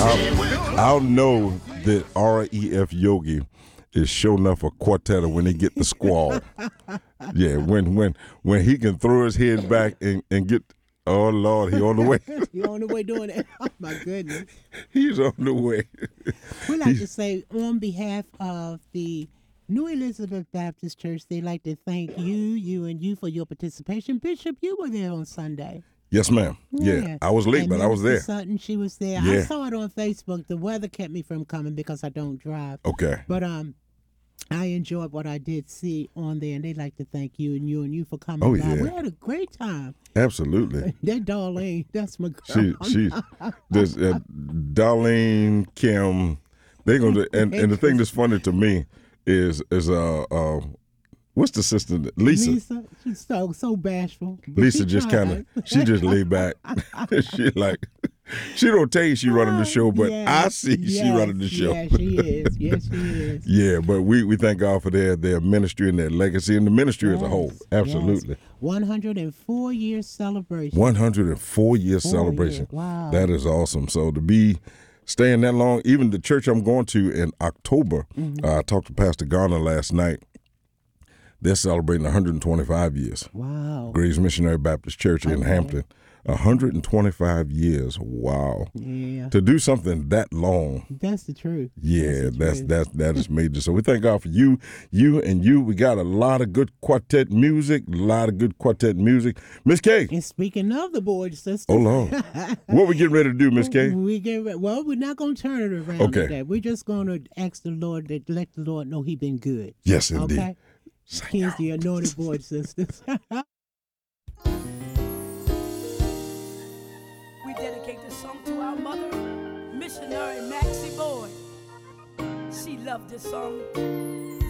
I'll know that REF Yogi is sure enough a quartet when they get the squall. Yeah, when he can throw his head back and get. Oh Lord, he on the way. He on the way doing it. Oh my goodness. He's on the way. We like to say on behalf of the New Elizabeth Baptist Church, they like to thank you for your participation. Bishop, you were there on Sunday. Yes, ma'am. Yeah. I was late, and but I was there. Sutton, she was there. Yeah. I saw it on Facebook. The weather kept me from coming because I don't drive. Okay. But I enjoyed what I did see on there, and they like to thank you for coming Oh, by. yeah. We had a great time. Absolutely. That Darlene, that's my girl. There's Darlene, Kim. They gonna and the thing that's funny to me is what's the sister? Lisa. She's so bashful. Lisa just she just lay back. She don't tell you she running the show, but I see she running the show. Yeah, she is. Yes, she is. Yeah, but we thank God for their ministry and their legacy and the ministry as a whole. Absolutely. 104 year celebration. 104 year celebration. Wow. That is awesome. So to be staying that long, even the church I'm going to in October, I talked to Pastor Garner last night. They're celebrating 125 years. Wow. Grace Missionary Baptist Church in Hampton. 125 years. Wow. Yeah. To do something that long. That's the truth. Yeah, that is major. So we thank God for you. We got a lot of good quartet music. Miss K. And speaking of the board sisters. Oh, Lord. What we getting ready to do, Miss K? We're not going to turn it around. Okay. Today. We're just going to ask the Lord to let the Lord know He's been good. Yes, indeed. Okay. Here's the anointed board sisters. We dedicate this song to our mother, missionary Maxie Boyd. She loved this song.